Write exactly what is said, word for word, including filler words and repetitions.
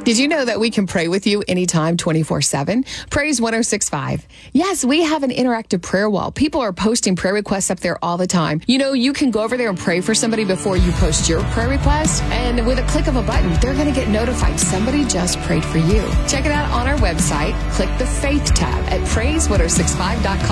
Did you know that we can pray with you anytime, twenty-four seven? Praise one oh six point five. Yes, we have an interactive prayer wall. People are posting prayer requests up there all the time. You know, you can go over there and pray for somebody before you post your prayer request. And with a click of a button, they're going to get notified somebody just prayed for you. Check it out on our website. Click the Faith tab at praise one oh six five dot com.